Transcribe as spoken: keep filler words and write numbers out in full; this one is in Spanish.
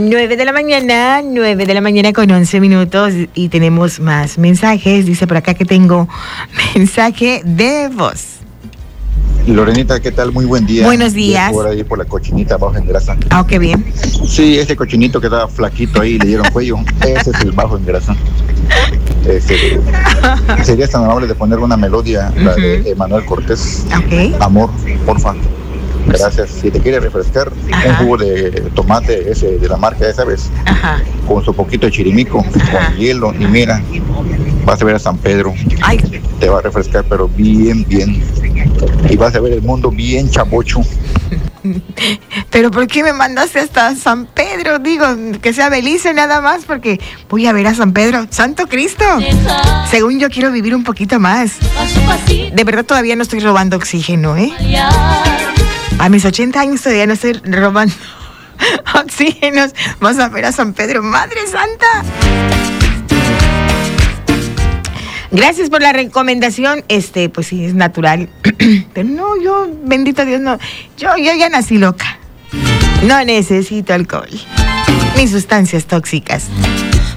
nueve de la mañana, nueve de la mañana con once minutos y tenemos más mensajes. Dice por acá que tengo mensaje de voz. Lorenita, ¿qué tal? Muy buen día. Buenos días. Yo por ahí por la cochinita bajo en grasa. Ah, qué bien. Sí, ese cochinito que estaba flaquito ahí, le dieron cuello. Ese es el bajo en grasa. Este, serías tan amable de poner una melodía, uh-huh. la de Emanuel Cortés. Okay. Amor, porfa. Gracias. Si te quieres refrescar, Ajá. un jugo de tomate ese de la marca esa vez, Ajá. con su poquito de chirimico, Ajá. con hielo, y mira, vas a ver a San Pedro. Ay. Te va a refrescar, pero bien, bien. Y vas a ver el mundo bien chabocho. Pero ¿por qué me mandaste hasta San Pedro? Digo, que sea Belice nada más, porque voy a ver a San Pedro. ¡Santo Cristo! Según yo quiero vivir un poquito más. De verdad todavía no estoy robando oxígeno, ¿eh? A mis ochenta años todavía no estoy robando oxígenos. Vamos a ver a San Pedro. ¡Madre Santa! Gracias por la recomendación. Este, pues sí, es natural. Pero no, yo, bendito Dios, no. Yo, yo ya nací loca. No necesito alcohol ni sustancias tóxicas.